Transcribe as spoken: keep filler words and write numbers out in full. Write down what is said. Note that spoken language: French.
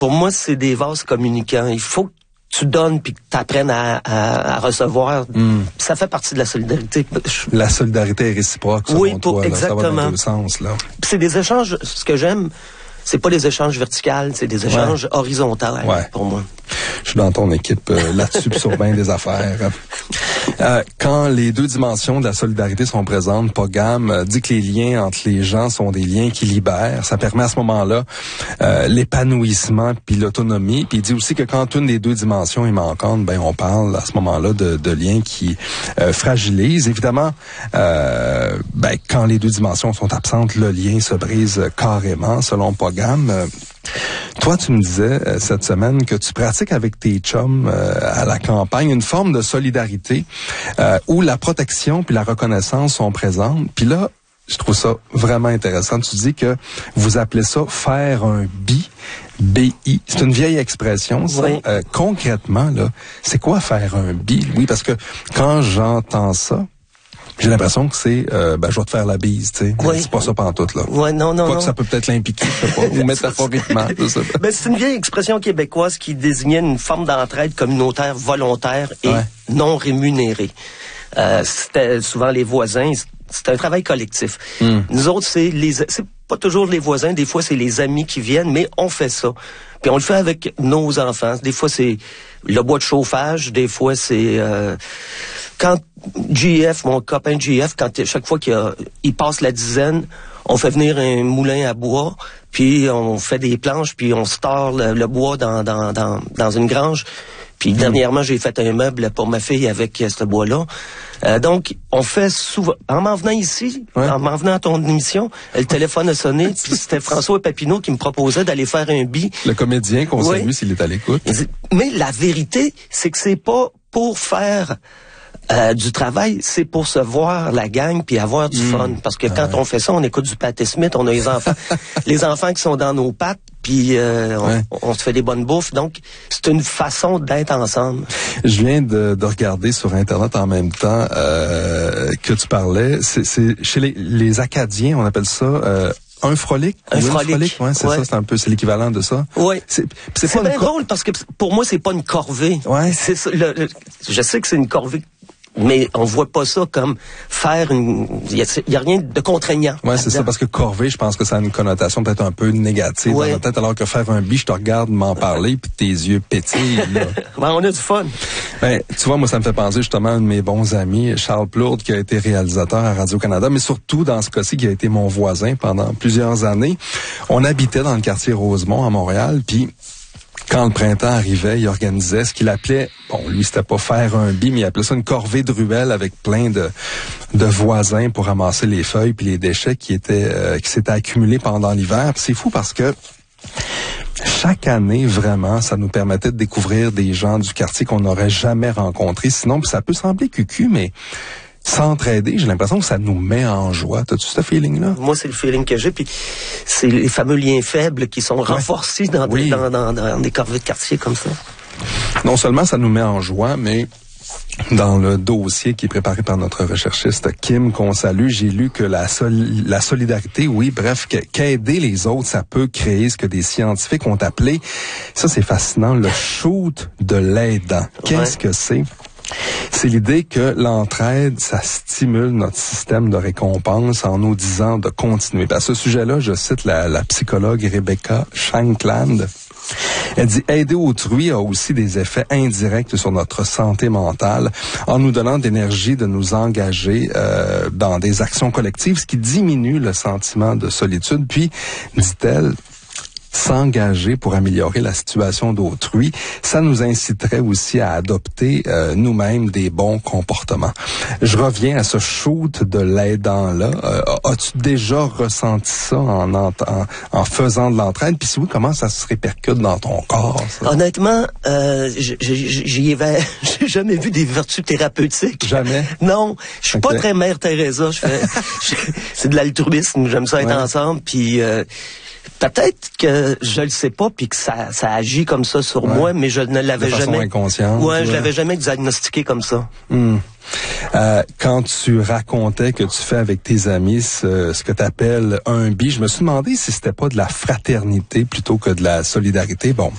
pour moi, c'est des vases communicants. Il faut que tu donnes puis que tu apprennes à, à, à recevoir. Mm. Ça fait partie de la solidarité. La solidarité est réciproque, selon oui, pour, toi. Exactement. Là, ça va dans les deux sens, là. C'est des échanges, ce que j'aime, c'est pas des échanges verticaux, c'est des échanges ouais. horizontaux ouais. pour moi. Je suis dans ton équipe euh, là-dessus sur bien des affaires. Euh, quand les deux dimensions de la solidarité sont présentes, Pogam euh, dit que les liens entre les gens sont des liens qui libèrent. Ça permet à ce moment-là euh, l'épanouissement puis l'autonomie. Puis il dit aussi que quand une des deux dimensions est manquante, ben on parle à ce moment-là de, de liens qui euh, fragilisent. Évidemment, euh, ben quand les deux dimensions sont absentes, le lien se brise carrément, selon Pogam. Euh, Toi, tu me disais euh, cette semaine que tu pratiques avec tes chums euh, à la campagne une forme de solidarité euh, où la protection puis la reconnaissance sont présentes. Puis là, je trouve ça vraiment intéressant. Tu dis que vous appelez ça faire un bi, B I. C'est une vieille expression, ça. Oui. Euh, concrètement, là, c'est quoi faire un bi? Oui, parce que quand j'entends ça, j'ai l'impression que c'est, euh, ben, je vais te faire la bise, tu sais. Oui. C'est pas ça pantoute, là. Ouais, non, non, Quoi non. que ça peut peut-être l'impliquer, je sais pas, ou métaphoriquement, je sais pas. Ben, c'est une vieille expression québécoise qui désignait une forme d'entraide communautaire volontaire et ouais. non rémunérée. Euh, c'était souvent les voisins, c'est un travail collectif. Mm. Nous autres, c'est les, c'est pas toujours les voisins, des fois c'est les amis qui viennent, mais on fait ça. Puis on le fait avec nos enfants. Des fois c'est le bois de chauffage, des fois c'est euh, quand G F, mon copain G F, quand chaque fois qu'il a, il passe la dizaine, on fait venir un moulin à bois, puis on fait des planches, puis on store le, le bois dans, dans, dans, dans une grange. Puis mmh. dernièrement, j'ai fait un meuble pour ma fille avec euh, ce bois-là. Euh, donc, on fait souvent... En m'en venant ici, ouais. en m'en venant à ton émission, le téléphone a sonné, puis c'était François Papineau qui me proposait d'aller faire un bi. Le comédien qu'on oui. salue s'il est à l'écoute. Mais la vérité, c'est que c'est pas pour faire... Euh, du travail, c'est pour se voir la gang puis avoir du mmh. fun. Parce que quand ouais. on fait ça, on écoute du Patti Smith, on a les enfants, les enfants qui sont dans nos pattes, puis euh, ouais. on, on se fait des bonnes bouffes. Donc, c'est une façon d'être ensemble. Je viens de, de regarder sur Internet en même temps euh, que tu parlais. C'est, c'est chez les, les Acadiens, on appelle ça. Euh, Un frolic? Un oui, frolic. Un frolic, ouais, c'est ouais. ça, c'est un peu, c'est l'équivalent de ça. Oui. C'est, c'est, c'est pas bien drôle parce que pour moi, c'est pas une corvée. Ouais. C'est ça, le, le, je sais que c'est une corvée, mais on voit pas ça comme faire une, il y a, y a rien de contraignant. Ouais, c'est ça, parce que corvée, je pense que ça a une connotation peut-être un peu négative ouais. dans notre tête, alors que faire un bi, je te regarde m'en parler, puis tes yeux pétillent, là. Ben, on a du fun. Ben, tu vois, moi, ça me fait penser justement à un de mes bons amis, Charles Plourde, qui a été réalisateur à Radio-Canada, mais surtout, dans ce cas-ci, qui a été mon voisin pendant plusieurs années. On habitait dans le quartier Rosemont, à Montréal, puis quand le printemps arrivait, il organisait ce qu'il appelait, bon, lui, c'était pas faire un bi, mais il appelait ça une corvée de ruelles avec plein de, de voisins pour ramasser les feuilles puis les déchets qui étaient, euh, qui s'étaient accumulés pendant l'hiver. Puis c'est fou parce que chaque année, vraiment, ça nous permettait de découvrir des gens du quartier qu'on n'aurait jamais rencontrés. Sinon, puis ça peut sembler cucu, mais s'entraider, j'ai l'impression que ça nous met en joie. T'as-tu ce feeling-là? Moi, c'est le feeling que j'ai, puis c'est les fameux liens faibles qui sont ouais. renforcés dans, oui. des, dans, dans, dans des corvées de quartier comme ça. Non seulement ça nous met en joie, mais dans le dossier qui est préparé par notre recherchiste Kim, qu'on salue, j'ai lu que la, sol- la solidarité, oui, bref, que, qu'aider les autres, ça peut créer ce que des scientifiques ont appelé, ça c'est fascinant, le shoot de l'aidant. Qu'est-ce ouais. que c'est? C'est l'idée que l'entraide, ça stimule notre système de récompense en nous disant de continuer. À ce sujet-là, je cite la, la psychologue Rebecca Shankland. Elle dit « Aider autrui a aussi des effets indirects sur notre santé mentale en nous donnant d'énergie de nous engager euh, dans des actions collectives, ce qui diminue le sentiment de solitude. » Puis, dit-elle, s'engager pour améliorer la situation d'autrui, ça nous inciterait aussi à adopter euh, nous-mêmes des bons comportements. Je reviens à ce shoot de l'aidant-là. Euh, as-tu déjà ressenti ça en, en, en faisant de l'entraide? Puis si oui, comment ça se répercute dans ton corps? Ça? Honnêtement, euh, j'y avais, j'ai jamais vu des vertus thérapeutiques. Jamais? Non, je suis okay. pas très Mère Teresa. Je fais, je, c'est de l'altruisme. J'aime ça être ouais. ensemble. Puis euh, peut-être que je le sais pas puis que ça, ça agit comme ça sur ouais. moi, mais je ne l'avais de façon jamais. Inconsciente. Ouais, ouais, je l'avais jamais diagnostiqué comme ça. Mm. Euh, quand tu racontais que tu fais avec tes amis ce, ce que tu appelles un bi, je me suis demandé si c'était pas de la fraternité plutôt que de la solidarité. Bon,